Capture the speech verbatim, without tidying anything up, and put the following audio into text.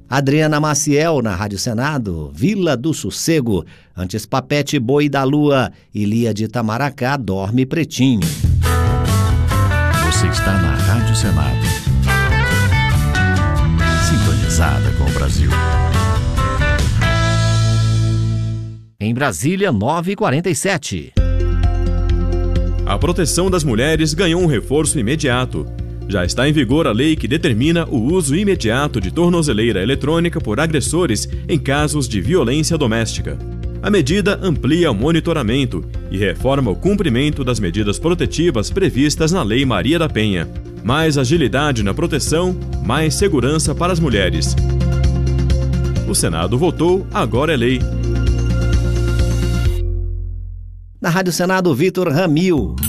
Adriana Maciel, na Rádio Senado, Vila do Sossego. Antes Papete, Boi da Lua. Ilia de Itamaracá, Dorme Pretinho. Você está na Rádio Senado. Sintonizada com o Brasil. Em Brasília, nove e quarenta e sete. A proteção das mulheres ganhou um reforço imediato. Já está em vigor a lei que determina o uso imediato de tornozeleira eletrônica por agressores em casos de violência doméstica. A medida amplia o monitoramento e reforma o cumprimento das medidas protetivas previstas na Lei Maria da Penha. Mais agilidade na proteção, mais segurança para as mulheres. O Senado votou, agora é lei. Na Rádio Senado, Vitor Ramil.